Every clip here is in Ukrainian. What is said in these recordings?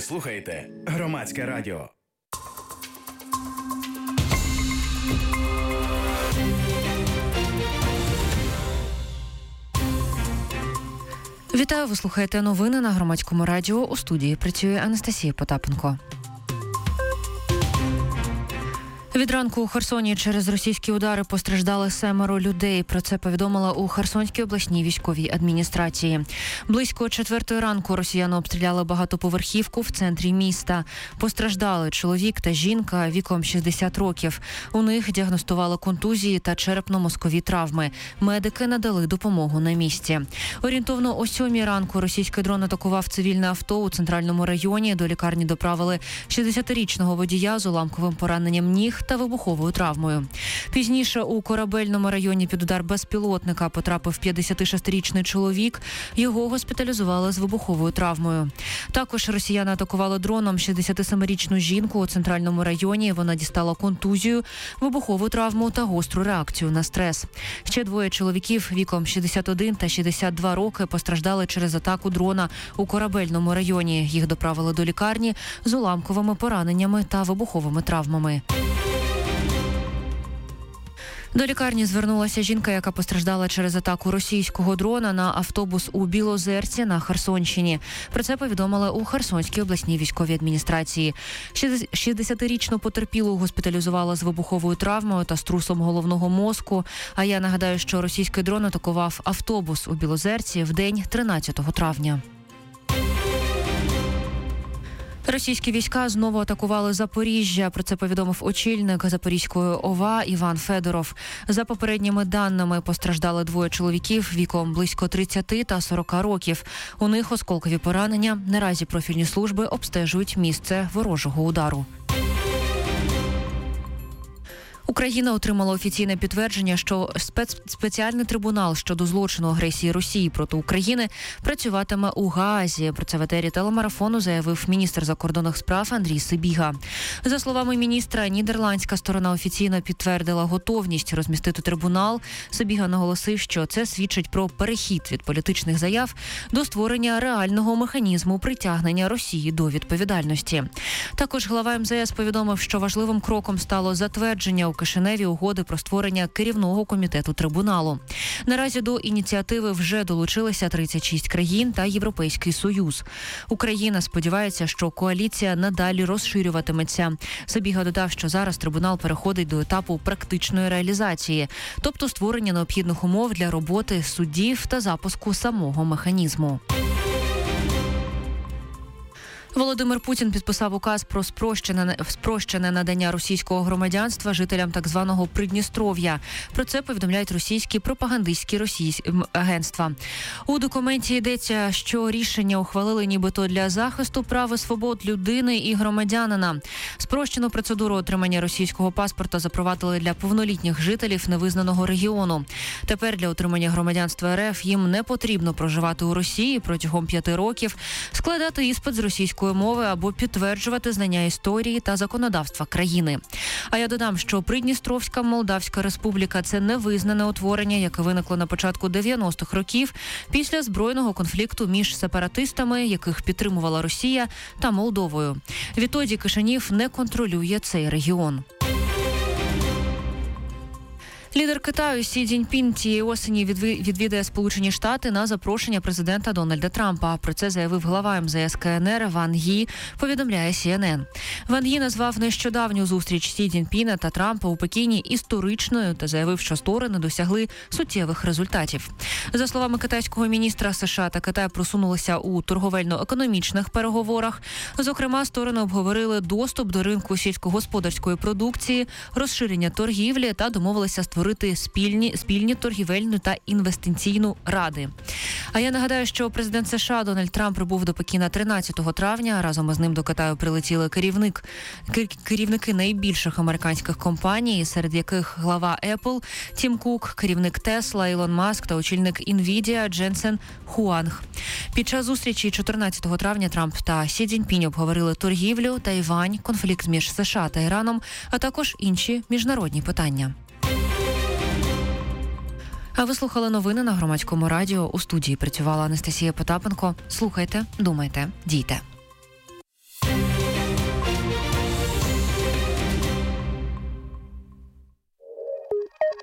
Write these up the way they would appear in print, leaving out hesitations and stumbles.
Ви слухаєте Громадське радіо. Вітаю, ви слухаєте новини на Громадському радіо. У студії працює Анастасія Потапенко. Від ранку у Херсоні через російські удари постраждали 7 людей. Про це повідомила у Херсонській обласній військовій адміністрації. Близько 4 ранку росіяни обстріляли багатоповерхівку в центрі міста. Постраждали чоловік та жінка віком 60 років. У них діагностували контузії та черепно-мозкові травми. Медики надали допомогу на місці. Орієнтовно о 7 ранку російський дрон атакував цивільне авто у центральному районі. До лікарні доправили 60-річного водія з уламковим пораненням ніг та вибуховою травмою. Пізніше у Корабельному районі під удар безпілотника потрапив 56-річний чоловік. Його госпіталізували з вибуховою травмою. Також росіяни атакували дроном 67-річну жінку у центральному районі. Вона дістала контузію, вибухову травму та гостру реакцію на стрес. Ще 2 чоловіків віком 61 та 62 роки постраждали через атаку дрона у Корабельному районі. Їх доправили до лікарні з уламковими пораненнями та вибуховими травмами. До лікарні звернулася жінка, яка постраждала через атаку російського дрона на автобус у Білозерці на Херсонщині. Про це повідомили у Херсонській обласній військовій адміністрації. 60-річну потерпілу госпіталізували з вибуховою травмою та струсом головного мозку. А я нагадаю, що російський дрон атакував автобус у Білозерці в день 13 травня. Російські війська знову атакували Запоріжжя. Про це повідомив очільник Запорізької ОВА Іван Федоров. За попередніми даними, постраждали 2 чоловіків віком близько 30 та 40 років. У них осколкові поранення. Наразі профільні служби обстежують місце ворожого удару. Україна отримала офіційне підтвердження, що спеціальний трибунал щодо злочину агресії Росії проти України працюватиме у Гаазі. Про це в етері телемарафону заявив міністр закордонних справ Андрій Сибіга. За словами міністра, нідерландська сторона офіційно підтвердила готовність розмістити трибунал. Сибіга наголосив, що це свідчить про перехід від політичних заяв до створення реального механізму притягнення Росії до відповідальності. Також глава МЗС повідомив, що важливим кроком стало затвердження у Кишиневі угоди про створення керівного комітету трибуналу. Наразі до ініціативи вже долучилися 36 країн та Європейський Союз. Україна сподівається, що коаліція надалі розширюватиметься. Сибіга додав, що зараз трибунал переходить до етапу практичної реалізації, тобто створення необхідних умов для роботи суддів та запуску самого механізму. Володимир Путін підписав указ про спрощене надання російського громадянства жителям так званого Придністров'я. Про це повідомляють російські пропагандистські агентства. У документі йдеться, що рішення ухвалили нібито для захисту прав і свобод людини і громадянина. Спрощену процедуру отримання російського паспорта запровадили для повнолітніх жителів невизнаного регіону. Тепер для отримання громадянства РФ їм не потрібно проживати у Росії протягом 5 років, складати іспит з російської мови або підтверджувати знання історії та законодавства країни. А я додам, що Придністровська Молдавська Республіка – це невизнане утворення, яке виникло на початку 90-х років після збройного конфлікту між сепаратистами, яких підтримувала Росія, та Молдовою. Відтоді Кишинів не контролює цей регіон. Лідер Китаю Сі Цзіньпін цієї осені відвідає Сполучені Штати на запрошення президента Дональда Трампа. Про це заявив глава МЗС КНР Ван Гі, повідомляє CNN. Ван Гі назвав нещодавню зустріч Сі Цзіньпіна та Трампа у Пекіні історичною та заявив, що сторони досягли суттєвих результатів. За словами китайського міністра, США та Китай просунулися у торговельно-економічних переговорах. Зокрема, сторони обговорили доступ до ринку сільськогосподарської продукції, розширення торгівлі та домовилися створити спільні торгівельну та інвестиційну ради. А я нагадаю, що президент США Дональд Трамп прибув до Пекіна 13 травня. Разом із ним до Китаю прилетіли керівники найбільших американських компаній, серед яких глава Apple Тім Кук, керівник Tesla Ілон Маск та очільник Nvidia Дженсен Хуанг. Під час зустрічі 14 травня Трамп та Сі Цзіньпінь обговорили торгівлю, Тайвань, конфлікт між США та Іраном, а також інші міжнародні питання. А ви слухали новини на Громадському радіо. У студії працювала Анастасія Потапенко. Слухайте, думайте, дійте.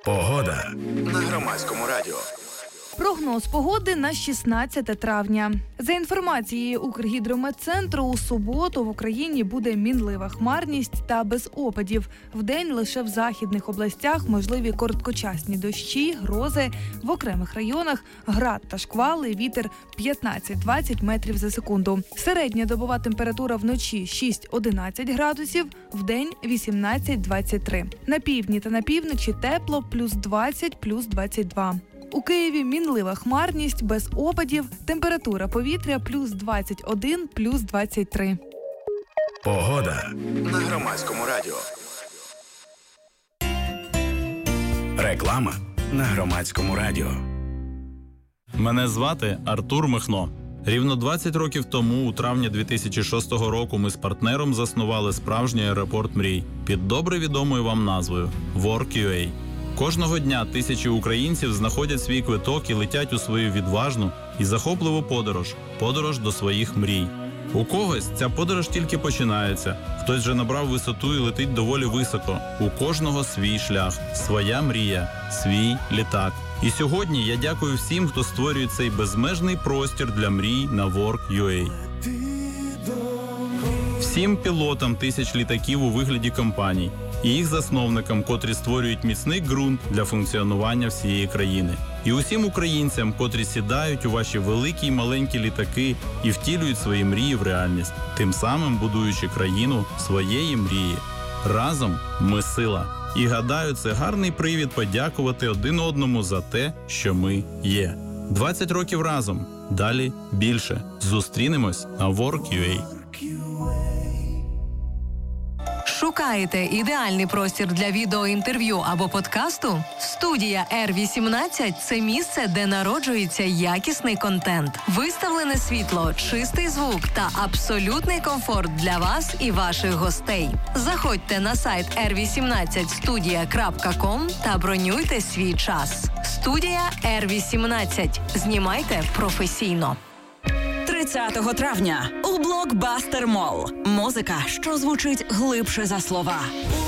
Погода на Громадському радіо. Прогноз погоди на 16 травня. За інформацією Укргідрометцентру, у суботу в Україні буде мінлива хмарність та без опадів. Вдень лише в західних областях можливі короткочасні дощі, грози. В окремих районах град та шквали, вітер 15-20 метрів за секунду. Середня добова температура вночі 6-11 градусів, вдень 18-23. На півдні та на півночі тепло плюс 20, плюс 22. У Києві мінлива хмарність, без опадів, температура повітря плюс 21, плюс 23. Погода на Громадському радіо. Реклама на Громадському радіо. Мене звати Артур Михно. Рівно 20 років тому, у травні 2006 року, ми з партнером заснували справжній аеропорт мрій під добре відомою вам назвою Work.ua. Кожного дня тисячі українців знаходять свій квиток і летять у свою відважну і захопливу подорож до своїх мрій. У когось ця подорож тільки починається, хтось вже набрав висоту і летить доволі високо. У кожного свій шлях, своя мрія, свій літак. І сьогодні я дякую всім, хто створює цей безмежний простір для мрій на Work.ua. Всім пілотам тисяч літаків у вигляді компаній і їх засновникам, котрі створюють міцний ґрунт для функціонування всієї країни. І усім українцям, котрі сідають у ваші великі й маленькі літаки і втілюють свої мрії в реальність, тим самим будуючи країну своєї мрії. Разом ми сила. І гадаю, це гарний привід подякувати один одному за те, що ми є. 20 років разом. Далі більше. Зустрінемось на Work.ua. Шукаєте ідеальний простір для відеоінтерв'ю або подкасту? Студія R18 – це місце, де народжується якісний контент. Виставлене світло, чистий звук та абсолютний комфорт для вас і ваших гостей. Заходьте на сайт r18studia.com та бронюйте свій час. Студія R18. Знімайте професійно. 30 травня у Блокбастер Молл. Музика, що звучить глибше за слова.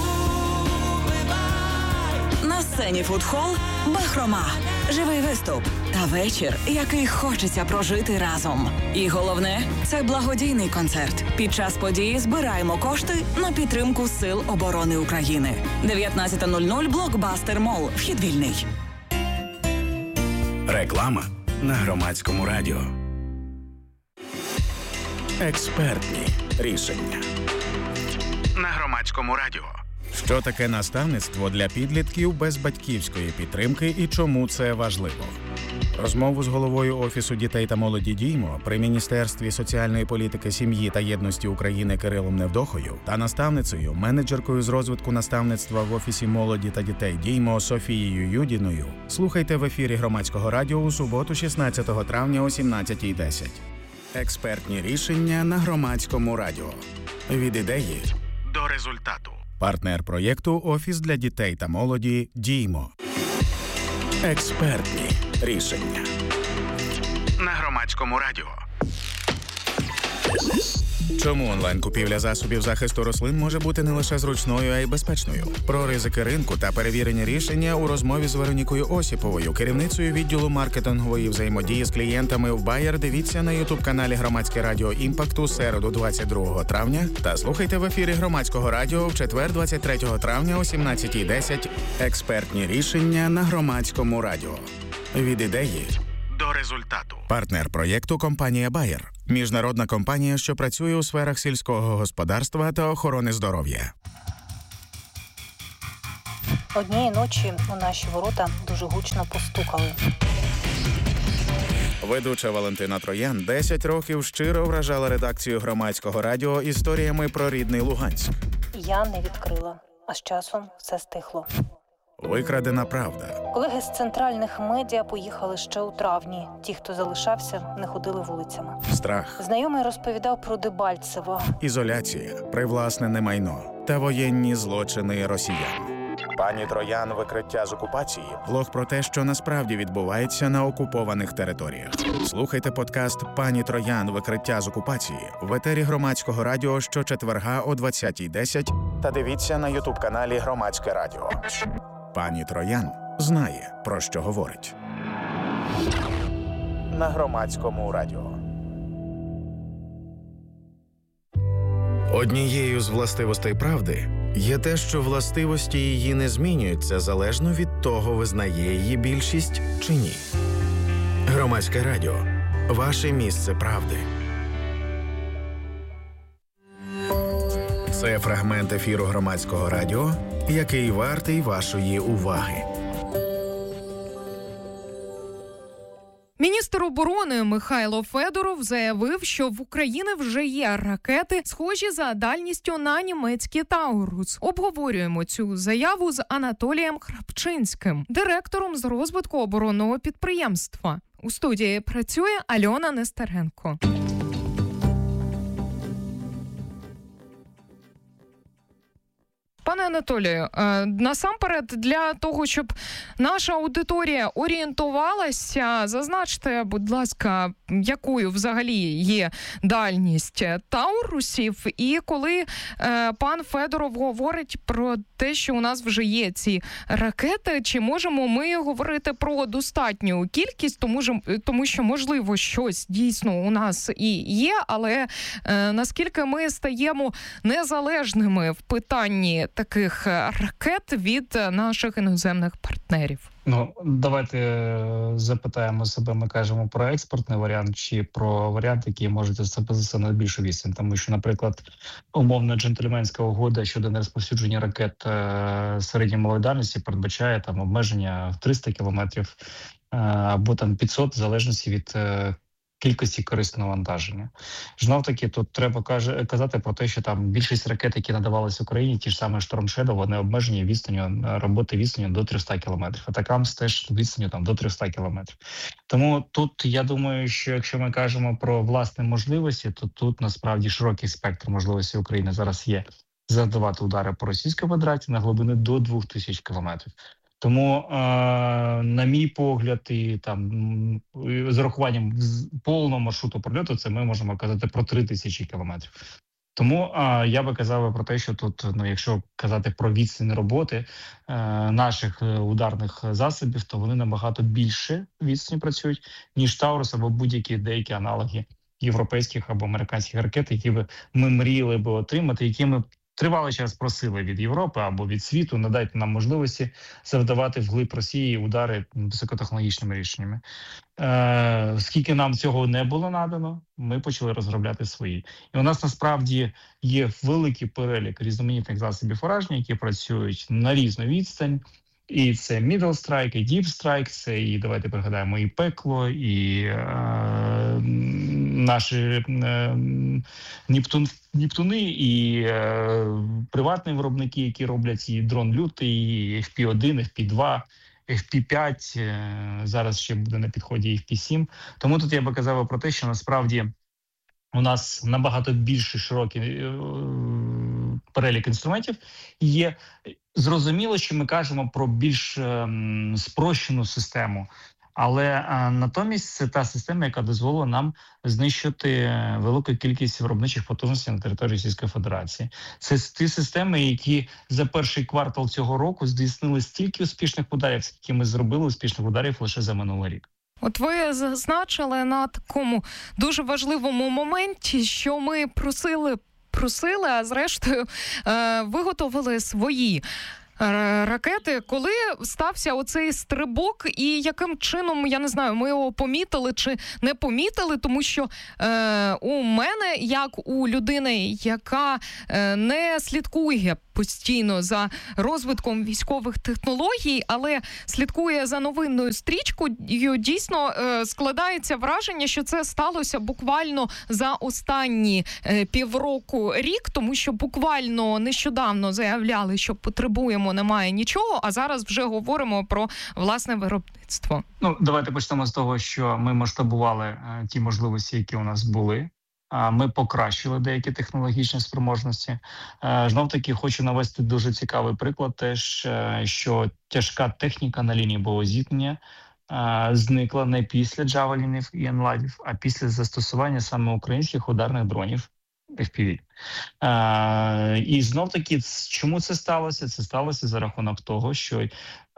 На сцені фудхол «Бахрома». Живий виступ та вечір, який хочеться прожити разом. І головне – це благодійний концерт. Під час події збираємо кошти на підтримку Сил оборони України. 19:00 Блокбастер Молл. Вхід вільний. Реклама на Громадському радіо. Експертні рішення на Громадському радіо. Що таке наставництво для підлітків без батьківської підтримки і чому це важливо? Розмову з головою Офісу дітей та молоді «Діймо» при Міністерстві соціальної політики, сім'ї та єдності України Кирилом Невдохою та наставницею, менеджеркою з розвитку наставництва в Офісі молоді та дітей «Діймо» Софією Юдіною слухайте в ефірі Громадського радіо у суботу 16 травня о 17:10. Експертні рішення на Громадському радіо. Від ідеї до результату. Партнер проєкту «Офіс для дітей та молоді «Діймо». Експертні рішення на Громадському радіо. Чому онлайн-купівля засобів захисту рослин може бути не лише зручною, а й безпечною? Про ризики ринку та перевірені рішення у розмові з Веронікою Осіповою, керівницею відділу маркетингової взаємодії з клієнтами в Bayer. Дивіться на ютуб-каналі Громадське радіо «Імпакт» у середу 22 травня та слухайте в ефірі Громадського радіо в четвер 23 травня о 17:10. Експертні рішення на Громадському радіо. Від ідеї до результату. Партнер проєкту – компанія Bayer. Міжнародна компанія, що працює у сферах сільського господарства та охорони здоров'я. Однієї ночі у наші ворота дуже гучно постукали. Ведуча Валентина Троян 10 років щиро вражала редакцію Громадського радіо історіями про рідний Луганськ. Я не відкрила, а з часом все стихло. Викрадена правда. Колеги з центральних медіа поїхали ще у травні. Ті, хто залишався, не ходили вулицями. Страх. Знайомий розповідав про Дебальцево. Ізоляція, привласнене майно та воєнні злочини росіян. Пані Троян. Викриття з окупації. Блог про те, що насправді відбувається на окупованих територіях. Слухайте подкаст «Пані Троян. Викриття з окупації» в етері Громадського радіо щочетверга о 20:10 та дивіться на ютуб-каналі Громадське радіо. Пані Троян. знає, про що говорить. На Громадському радіо. Однією з властивостей правди є те, що властивості її не змінюються залежно від того, визнає її більшість чи ні. Громадське радіо. Ваше місце правди. Це фрагмент ефіру Громадського радіо, який вартий вашої уваги. Міністр оборони Михайло Федоров заявив, що в Україні вже є ракети, схожі за дальністю на німецькі «Таурус». Обговорюємо цю заяву з Анатолієм Храпчинським, директором з розвитку оборонного підприємства. У студії працює Альона Нестеренко. Пане Анатолію, насамперед для того, щоб наша аудиторія орієнтувалася, зазначте, будь ласка, якою взагалі є дальність «Таурусів», і коли пан Федоров говорить про те, що у нас вже є ці ракети, чи можемо ми говорити про достатню кількість, тому що, можливо, щось дійсно у нас і є, але наскільки ми стаємо незалежними в питанні таких ракет від наших іноземних партнерів? Давайте запитаємо себе, ми кажемо про експортний варіант чи про варіант, який може застосуватися на більшу відстань. Тому що, наприклад, умовно джентльменська угода щодо нерозповсюдження ракет середньої малої дальності передбачає там обмеження в 300 кілометрів або там 500, в залежності від кількості корисного навантаження. Знов-таки, тут треба казати про те, що там більшість ракет, які надавалися Україні, ті ж саме Storm Shadow, вони обмежені роботи відстанню до 300 кілометрів. Атакамс теж відстаню там до 300 кілометрів. Тому тут, я думаю, що якщо ми кажемо про власні можливості, то тут насправді широкий спектр можливостей України зараз є завдавати удари по Російській Федерації на глибини до 2000 кілометрів. Тому, на мій погляд, і там з урахуванням повного маршруту прольоту, це ми можемо казати про 3000 кілометрів. Тому я би казав про те, що тут, якщо казати про відстань роботи наших ударних засобів, то вони набагато більше відстані працюють, ніж Таурус або будь-які деякі аналоги європейських або американських ракет, які би ми мріяли би отримати, які ми тривалий час просили від Європи або від світу, надайте нам можливості завдавати вглиб Росії удари високотехнологічними рішеннями. Скільки нам цього не було надано, ми почали розробляти свої. І у нас насправді є великий перелік різноманітних засобів ураження, які працюють на різну відстань. І це Middle Strike, і Deep Strike, це і, давайте пригадаємо, і Пекло, і наші Нептуни, і приватні виробники, які роблять і дрон лютий, і FP-1, FP-2, FP-5, зараз ще буде на підході FP-7. Тому тут я би казав про те, що насправді у нас набагато більший широкий перелік інструментів є. Зрозуміло, що ми кажемо про більш спрощену систему, але натомість це та система, яка дозволила нам знищити велику кількість виробничих потужностей на території Російської Федерації. Це ті системи, які за перший квартал цього року здійснили стільки успішних ударів, скільки ми зробили успішних ударів лише за минулий рік. От ви зазначили на такому дуже важливому моменті, що ми просили, а зрештою виготовили свої ракети. Коли стався оцей стрибок і яким чином, я не знаю, ми його помітили чи не помітили, тому що у мене, як у людини, яка не слідкує постійно за розвитком військових технологій, але слідкує за новинною стрічкою, дійсно складається враження, що це сталося буквально за останні півроку-рік, тому що буквально нещодавно заявляли, що потребуємо, немає нічого, а зараз вже говоримо про власне виробництво. Давайте почнемо з того, що ми масштабували ті можливості, які у нас були. Ми покращили деякі технологічні спроможності. Знов-таки хочу навести дуже цікавий приклад теж, що тяжка техніка на лінії боєзіткнення зникла не після джавелінів і енладів, а після застосування саме українських ударних дронів FPV. І знов-таки, чому це сталося? Це сталося за рахунок того, що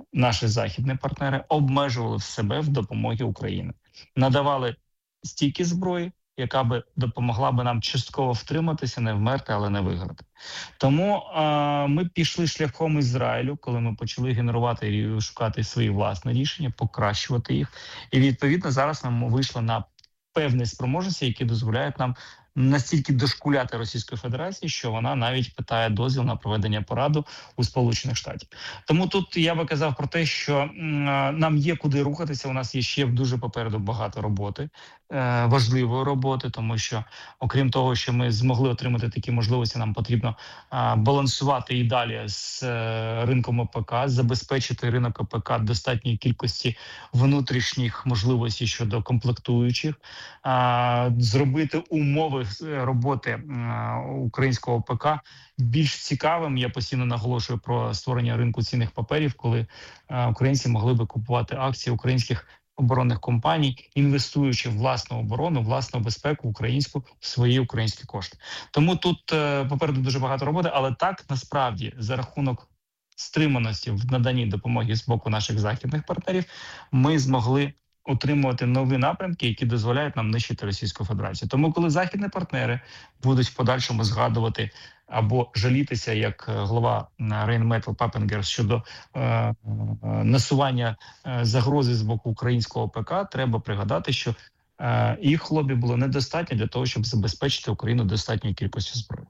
наші західні партнери обмежували себе в допомогі Україні. Надавали стільки зброї, яка би допомогла би нам частково втриматися, не вмерти, але не виграти. Тому ми пішли шляхом Ізраїлю, коли ми почали генерувати і шукати свої власні рішення, покращувати їх. І відповідно зараз ми вийшли на певні спроможності, які дозволяють нам настільки дошкуляти Російської Федерації, що вона навіть питає дозвіл на проведення параду у Сполучених Штатів. Тому тут я би казав про те, що нам є куди рухатися, у нас є ще дуже попереду багато роботи, важливої роботи, тому що, окрім того, що ми змогли отримати такі можливості, нам потрібно балансувати і далі з ринком ОПК, забезпечити ринок ОПК достатньої кількості внутрішніх можливостей щодо комплектуючих, зробити умови роботи українського ОПК більш цікавим. Я постійно наголошую про створення ринку цінних паперів, коли українці могли би купувати акції українських оборонних компаній, інвестуючи в власну оборону, власну безпеку українську в свої українські кошти. Тому тут попереду дуже багато роботи, але так, насправді, за рахунок стриманості в наданні допомоги з боку наших західних партнерів, ми змогли отримувати нові напрямки, які дозволяють нам нищити Російську Федерацію. Тому, коли західні партнери будуть в подальшому згадувати або жалітися, як голова Rheinmetall Papenger щодо насування загрози з боку українського ОПК, треба пригадати, що їх лобі було недостатньо для того, щоб забезпечити Україну достатньою кількістю зброї.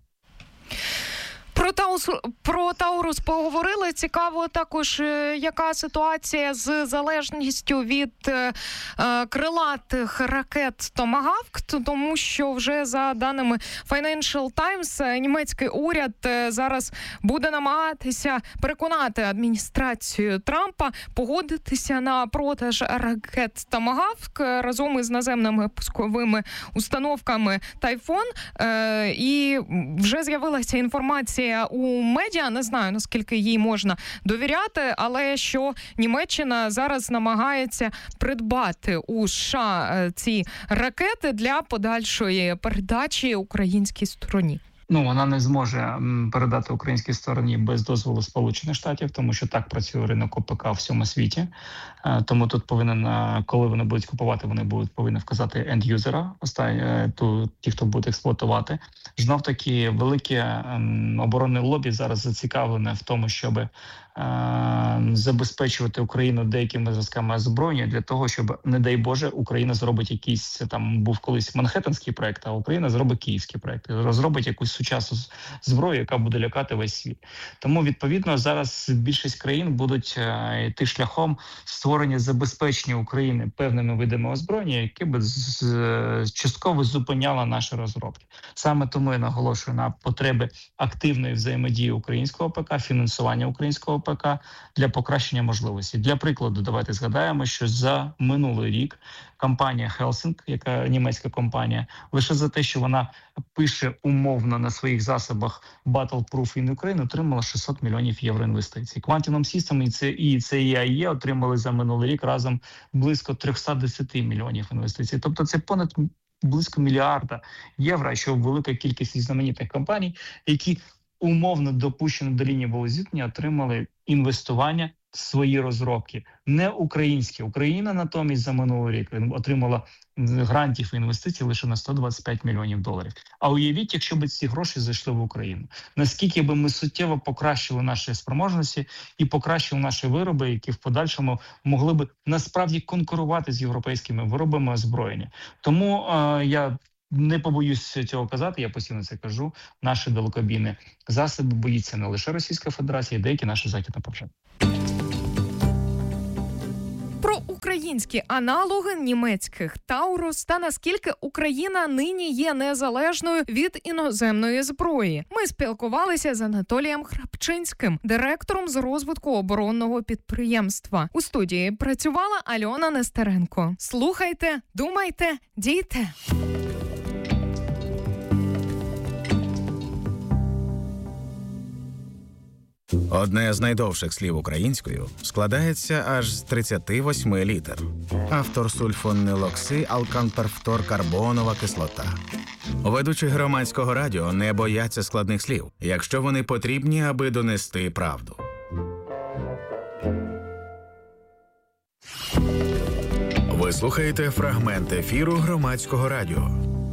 Про Таурус поговорили. Цікаво також, яка ситуація з залежністю від крилатих ракет Томагавк, тому що вже за даними Financial Times, німецький уряд зараз буде намагатися переконати адміністрацію Трампа погодитися на продаж ракет Томагавк разом із наземними пусковими установками Тайфун. І вже з'явилася інформація у медіа, не знаю, наскільки їй можна довіряти, але що Німеччина зараз намагається придбати у США ці ракети для подальшої передачі українській стороні. Вона не зможе передати українській стороні без дозволу Сполучених Штатів, тому що так працює ринок ОПК в всьому світі. Тому тут коли вони будуть купувати, вони повинні вказати енд-юзера, ті, хто буде експлуатувати. Знов таки, велике оборонне лобі зараз зацікавлене в тому, щоб забезпечувати Україну деякими зразками озброєння для того, щоб, не дай Боже, Україна зробить якийсь, там був колись Манхеттенський проект, а Україна зробить київський проект, розробить якусь сучасну зброю, яка буде лякати весь світ. Тому, відповідно, зараз більшість країн будуть йти шляхом створення забезпечення України певними видами озброєння, які б частково зупиняло наші розробки. Саме тому я наголошую на потреби активної взаємодії українського ОПК, фінансування українського ОПК для покращення можливості. Для прикладу, давайте згадаємо, що за минулий рік компанія Хелсінг, яка німецька компанія, лише за те, що вона пише умовно на своїх засобах Battleproof in Ukraine, отримала 600 мільйонів євро інвестицій. Quantum Systems і CIE отримали за минулий рік разом близько 310 мільйонів інвестицій. Тобто це понад близько мільярда євро, що велика кількість різноманітних компаній, які умовно допущені до лінії волозіткнення, отримали інвестування в свої розробки. Не українські. Україна натомість за минулий рік отримала грантів і інвестицій лише на 125 мільйонів доларів. А уявіть, якщо б ці гроші зайшли в Україну. Наскільки би ми суттєво покращили наші спроможності і покращили наші вироби, які в подальшому могли б насправді конкурувати з європейськими виробами озброєння. Тому я не побоюсь цього казати, я постійно це кажу. Наші далекобійні засоби боїться не лише Російська Федерація, а деякі наші західні партнери. Про українські аналоги німецьких Таурус та наскільки Україна нині є незалежною від іноземної зброї. Ми спілкувалися з Анатолієм Храпчинським, директором з розвитку оборонного підприємства. У студії працювала Альона Нестеренко. Слухайте, думайте, дійте. Одне з найдовших слів українською складається аж з 38 літер. Автор сульфонилокси алканперфторкарбонова кислота. Ведучі громадського радіо не бояться складних слів, якщо вони потрібні, аби донести правду. Ви слухаєте фрагмент ефіру Громадського радіо.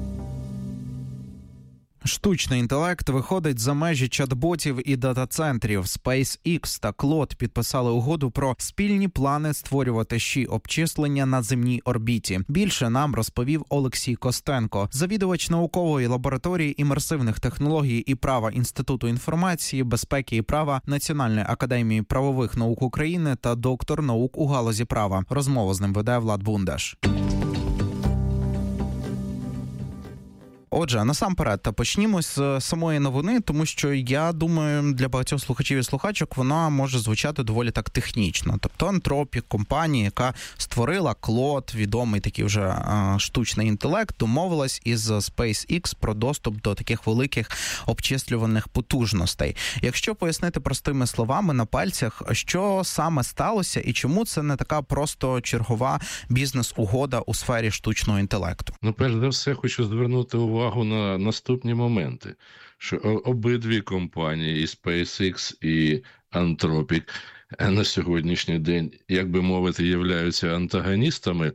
Штучний інтелект виходить за межі чат-ботів і дата-центрів. SpaceX та Claude підписали угоду про спільні плани створювати обчислення на земній орбіті. Більше нам розповів Олексій Костенко, завідувач наукової лабораторії імерсивних технологій і права Інституту інформації, безпеки і права Національної академії правових наук України та доктор наук у галузі права. Розмову з ним веде Влад Бундаш. Отже, насамперед, почнімо з самої новини, тому що, я думаю, для багатьох слухачів і слухачок вона може звучати доволі так технічно. Тобто Anthropic, компанія, яка створила Claude, відомий такий вже штучний інтелект, домовилась із SpaceX про доступ до таких великих обчислюваних потужностей. Якщо пояснити простими словами на пальцях, що саме сталося і чому це не така просто чергова бізнес-угода у сфері штучного інтелекту? Перш за все, хочу звернути увагу на наступні моменти, що обидві компанії, і SpaceX, і Anthropic, на сьогоднішній день, як би мовити, являються антагоністами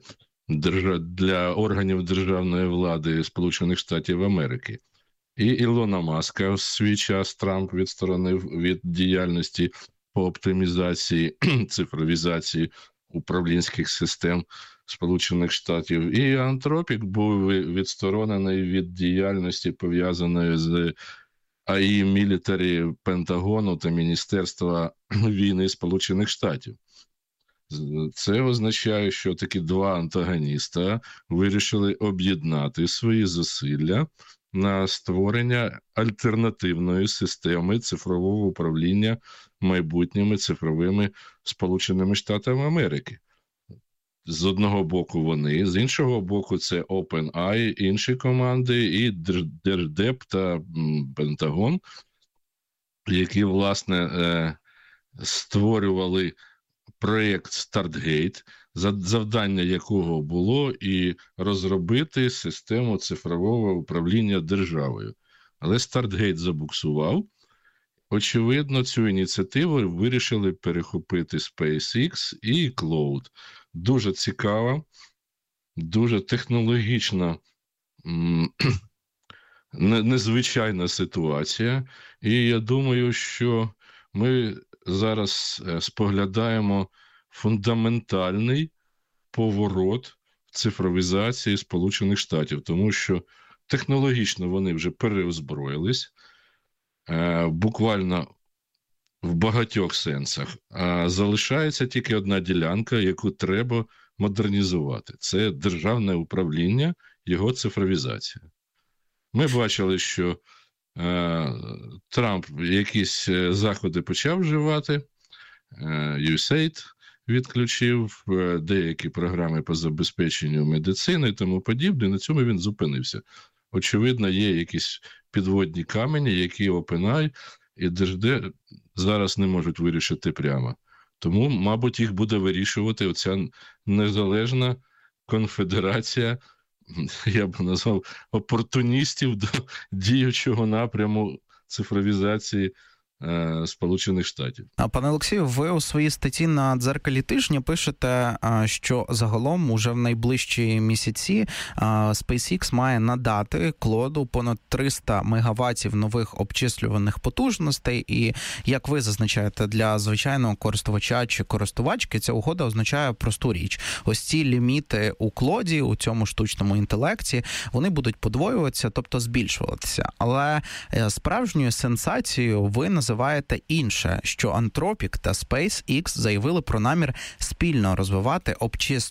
для органів державної влади Сполучених Штатів Америки. І Ілона Маска в свій час Трамп відсторонив від діяльності по оптимізації, цифровізації управлінських систем Сполучених Штатів. І Anthropic був відсторонений від діяльності, пов'язаної з АІ Мілітарі Пентагону та Міністерства війни Сполучених Штатів. Це означає, що такі два антагоніста вирішили об'єднати свої зусилля на створення альтернативної системи цифрового управління майбутніми цифровими Сполученими Штатами Америки. З одного боку вони, з іншого боку це OpenAI, інші команди, і Держдеп та Пентагон, які, власне, створювали проєкт StartGate, завдання якого було і розробити систему цифрового управління державою. Але StartGate забуксував. Очевидно, цю ініціативу вирішили перехопити SpaceX і Claude. Дуже цікава, дуже технологічна, незвичайна ситуація. І я думаю, що ми зараз споглядаємо фундаментальний поворот в цифровізації Сполучених Штатів, тому що технологічно вони вже переозброїлись, буквально в багатьох сенсах. Залишається тільки одна ділянка, яку треба модернізувати. Це державне управління, його цифровізація. Ми бачили, що Трамп якісь заходи почав вживати, USAID відключив, деякі програми по забезпеченню медицини і тому подібне, на цьому він зупинився. Очевидно, є якісь підводні камені, які OpenAI і Держдеп зараз не можуть вирішити прямо. Тому, мабуть, їх буде вирішувати оця незалежна конфедерація, я б назвав, опортуністів до діючого напряму цифровізації Сполучених Штатів. Пане Олексію, ви у своїй статті на «Дзеркалі тижня» пишете, що загалом уже в найближчі місяці SpaceX має надати Claude понад 300 мегаваттів нових обчислюваних потужностей. І, як ви зазначаєте, для звичайного користувача чи користувачки ця угода означає просту річ. Ось ці ліміти у Claude, у цьому штучному інтелекті, вони будуть подвоюватися, тобто збільшуватися. Але справжньою сенсацією ви називаєте інше, що Anthropic та SpaceX заявили про намір спільно розвивати